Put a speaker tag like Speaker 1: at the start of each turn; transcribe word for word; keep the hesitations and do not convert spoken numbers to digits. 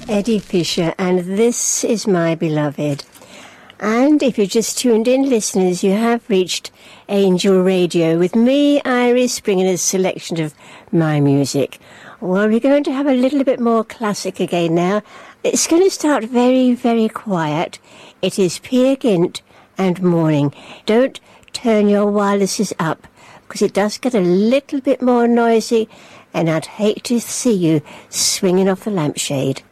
Speaker 1: Eddie Fisher, and this is My Beloved. And if you've just tuned in, listeners, you have reached Angel Radio with me, Iris, bringing a selection of my music. Well, we're going to have a little bit more classic again now. It's going to start very, very quiet. It is Peer Gynt and Morning. Don't turn your wirelesses up, because it does get a little bit more noisy, and I'd hate to see you swinging off the lampshade.